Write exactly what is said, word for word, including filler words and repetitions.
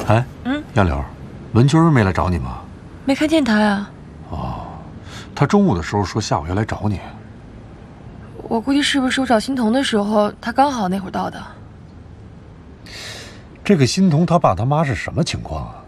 哎， 嗯， 杨柳，文军没来找你吗？ 没看见他呀。 哦，他中午的时候说下午要来找你。 我估计是不是我找欣桐的时候，他刚好那会儿到的。 这个欣桐他爸他妈是什么情况啊？